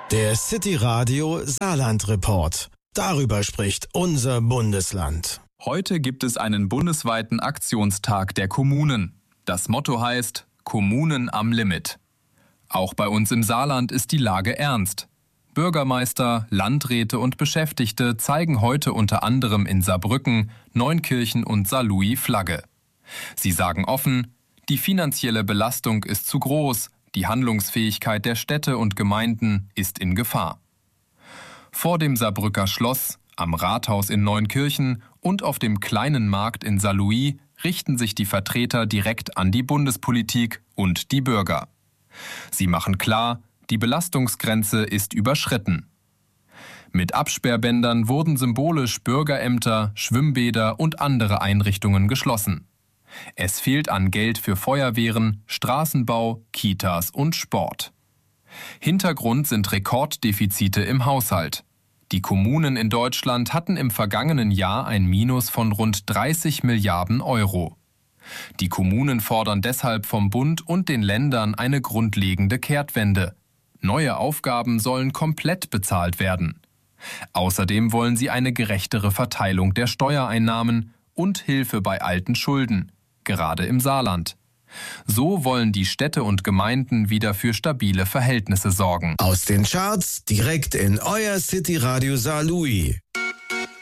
Der City Radio Saarland Report. Darüber spricht unser Bundesland. Heute gibt es einen bundesweiten Aktionstag der Kommunen. Das Motto heißt Kommunen am Limit. Auch bei uns im Saarland ist die Lage ernst. Bürgermeister, Landräte und Beschäftigte zeigen heute unter anderem in Saarbrücken, Neunkirchen und Saarlouis Flagge. Sie sagen offen, die finanzielle Belastung ist zu groß, die Handlungsfähigkeit der Städte und Gemeinden ist in Gefahr. Vor dem Saarbrücker Schloss, am Rathaus in Neunkirchen und auf dem kleinen Markt in Saarlouis richten sich die Vertreter direkt an die Bundespolitik und die Bürger. Sie machen klar, die Belastungsgrenze ist überschritten. Mit Absperrbändern wurden symbolisch Bürgerämter, Schwimmbäder und andere Einrichtungen geschlossen. Es fehlt an Geld für Feuerwehren, Straßenbau, Kitas und Sport. Hintergrund sind Rekorddefizite im Haushalt. Die Kommunen in Deutschland hatten im vergangenen Jahr ein Minus von rund 30 Milliarden Euro. Die Kommunen fordern deshalb vom Bund und den Ländern eine grundlegende Kehrtwende. Neue Aufgaben sollen komplett bezahlt werden. Außerdem wollen sie eine gerechtere Verteilung der Steuereinnahmen und Hilfe bei alten Schulden, gerade im Saarland. So wollen die Städte und Gemeinden wieder für stabile Verhältnisse sorgen. Aus den Charts direkt in euer City Radio Saarlouis.